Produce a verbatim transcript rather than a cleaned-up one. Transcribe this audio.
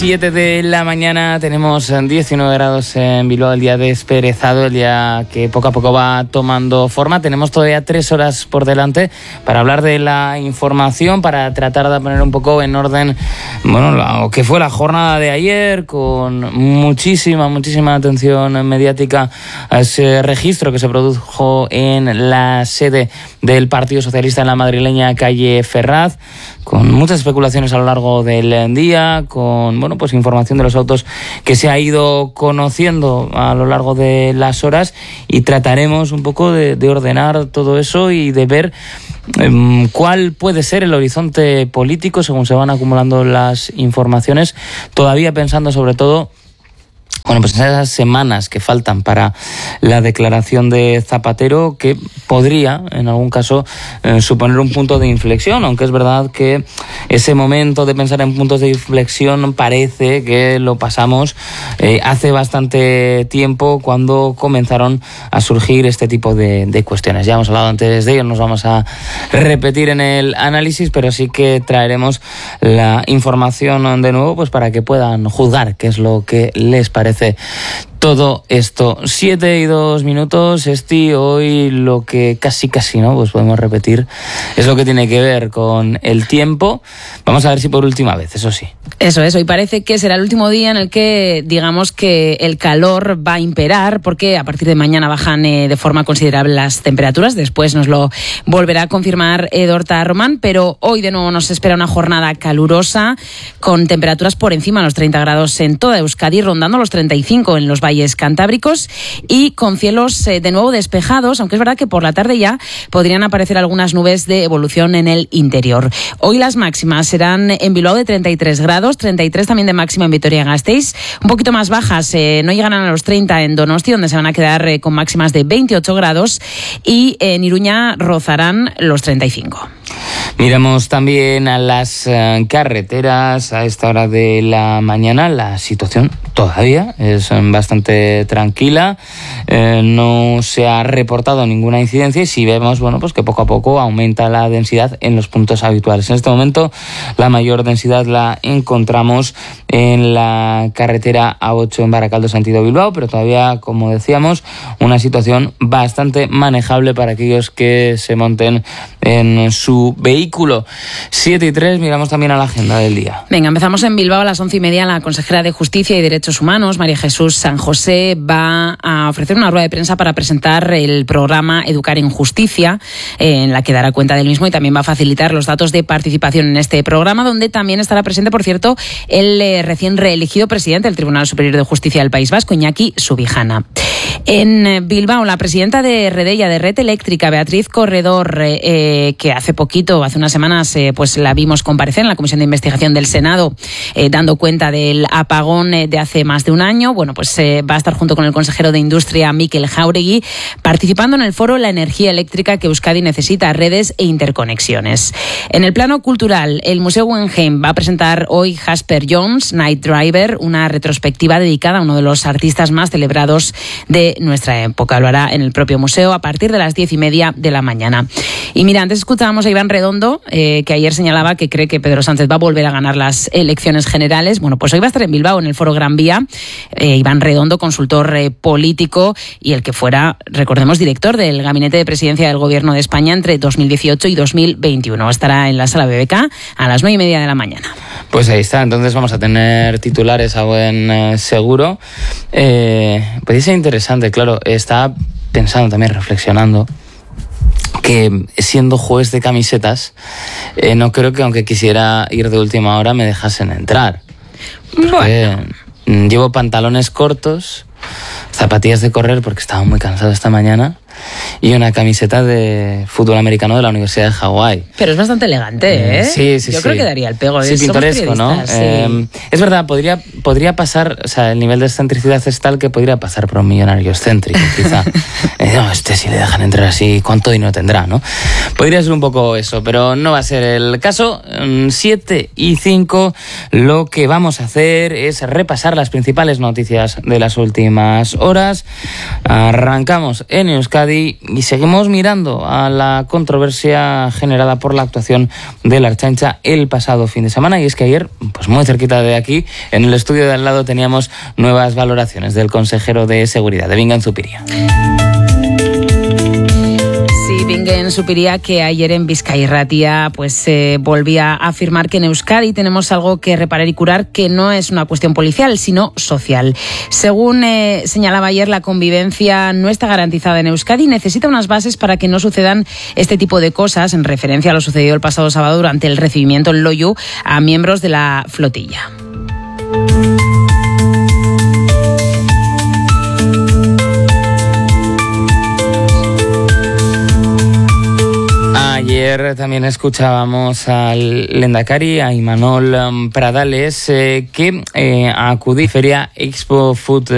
siete de la mañana, tenemos diecinueve grados en Bilbao, el día desperezado, el día que poco a poco va tomando forma. Tenemos todavía tres horas por delante para hablar de la información, para tratar de poner un poco en orden, bueno, lo que fue la jornada de ayer, con muchísima, muchísima atención mediática a ese registro que se produjo en la sede del Partido Socialista en la madrileña calle Ferraz, con muchas especulaciones a lo largo del día, con bueno pues información de los autos que se ha ido conociendo a lo largo de las horas, y trataremos un poco de, de ordenar todo eso y de ver um, cuál puede ser el horizonte político según se van acumulando las informaciones, todavía pensando sobre todo Bueno, pues esas semanas que faltan para la declaración de Zapatero, que podría, en algún caso, eh, suponer un punto de inflexión, aunque es verdad que ese momento de pensar en puntos de inflexión parece que lo pasamos eh, hace bastante tiempo, cuando comenzaron a surgir este tipo de, de cuestiones. Ya hemos hablado antes de ello, nos vamos a repetir en el análisis, pero sí que traeremos la información de nuevo, pues para que puedan juzgar qué es lo que les parece todo esto. Siete y dos minutos, Esti. Hoy lo que casi casi no pues podemos repetir es lo que tiene que ver con el tiempo. Vamos a ver si por última vez, eso sí. Eso es, hoy parece que será el último día en el que digamos que el calor va a imperar, porque a partir de mañana bajan eh, de forma considerable las temperaturas. Después nos lo volverá a confirmar Edorta Román, pero hoy de nuevo nos espera una jornada calurosa, con temperaturas por encima de los treinta grados en toda Euskadi, rondando los treinta y cinco en los valles cantábricos, y con cielos eh, de nuevo despejados, aunque es verdad que por la tarde ya podrían aparecer algunas nubes de evolución en el interior. Hoy las máximas serán en Bilbao de treinta y tres grados, treinta y tres también de máxima en Vitoria-Gasteiz, un poquito más bajas, eh, no llegarán a los treinta en Donosti, donde se van a quedar eh, con máximas de veintiocho grados, y en Iruña rozarán los treinta y cinco. Miramos también a las eh, carreteras a esta hora de la mañana. La situación todavía es bastante tranquila, eh, no se ha reportado ninguna incidencia, y si vemos bueno pues que poco a poco aumenta la densidad en los puntos habituales. En este momento la mayor densidad la encontramos en la carretera A ocho en Baracaldo sentido Bilbao, pero todavía, como decíamos, una situación bastante manejable para aquellos que se monten en su vehículo. Siete y tres, miramos también a la agenda del día. Venga, empezamos en Bilbao a las once y media. La consejera de Justicia y Derechos Humanos, María Jesús San José, va a ofrecer una rueda de prensa para presentar el programa Educar en Justicia, en la que dará cuenta del mismo, y también va a facilitar los datos de participación en este programa, donde también estará presente, por cierto, el eh, recién reelegido presidente del Tribunal Superior de Justicia del País Vasco, Iñaki Subijana. En Bilbao, la presidenta de Redella, de Red Eléctrica, Beatriz Corredor, eh, que hace poquito, hace unas semanas, eh, pues la vimos comparecer en la Comisión de Investigación del Senado, eh, dando cuenta del apagón eh, de hace más de un año. Bueno, pues eh, va a estar junto con el consejero de Industria, Mikel Jauregui, participando en el foro La energía eléctrica que Euskadi necesita, redes e interconexiones. En el plano cultural, el Museo Guggenheim va a presentar hoy Jasper Jones, Night Driver, una retrospectiva dedicada a uno de los artistas más celebrados de nuestra época. Lo hará en el propio museo a partir de las diez y media de la mañana. Y mira, antes escuchábamos a Iván Redondo, eh, que ayer señalaba que cree que Pedro Sánchez va a volver a ganar las elecciones generales. Bueno, pues hoy va a estar en Bilbao, en el Foro Gran Vía. Eh, Iván Redondo, consultor eh, político, y el que fuera, recordemos, director del Gabinete de Presidencia del Gobierno de España entre dos mil dieciocho y dos mil veintiuno. Estará en la Sala B B K a las nueve y media de la mañana. Pues ahí está, entonces vamos a tener titulares a buen eh, seguro. Eh, puede ser interesante, claro, estaba pensando también, reflexionando, que siendo juez de camisetas, eh, no creo que aunque quisiera ir de última hora me dejasen entrar. Bueno. Llevo pantalones cortos, zapatillas de correr porque estaba muy cansado esta mañana, y una camiseta de fútbol americano de la Universidad de Hawái. Pero es bastante elegante, ¿eh? Sí, sí, Yo sí. creo que daría el pego. Sí, pintoresco, ¿no? Sí. Eh, es verdad, podría, podría pasar, o sea, el nivel de excentricidad es tal que podría pasar por un millonario excéntrico, quizá. eh, no, este si le dejan entrar así, ¿cuánto dinero tendrá, no? Podría ser un poco eso, pero no va a ser el caso. siete y cinco, lo que vamos a hacer es repasar las principales noticias de las últimas horas. Arrancamos en Euskadi Euskadi y seguimos mirando a la controversia generada por la actuación de la Ertzaintza el pasado fin de semana, y es que ayer, pues muy cerquita de aquí, en el estudio de al lado teníamos nuevas valoraciones del consejero de Seguridad, de Bingen Zupiria. Sí, Bingen Zupiria, que ayer en Bizkaia Irratia pues eh, volvía a afirmar que en Euskadi tenemos algo que reparar y curar, que no es una cuestión policial, sino social. Según eh, señalaba ayer, la convivencia no está garantizada en Euskadi y necesita unas bases para que no sucedan este tipo de cosas, en referencia a lo sucedido el pasado sábado durante el recibimiento en Loiu a miembros de la flotilla. Ayer también escuchábamos al Lehendakari, a Imanol Pradales, eh, que eh, acudí a Feria Expo Food